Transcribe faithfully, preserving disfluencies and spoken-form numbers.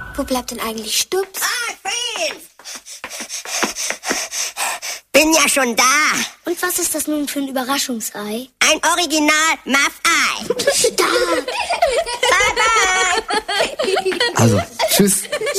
Wo bleibt denn eigentlich Stups? Ah, Fried! Bin ja schon da. Und was ist das nun für ein Überraschungsei? Ein Original Muff-Ei. Stark. Bye, bye. Also, tschüss.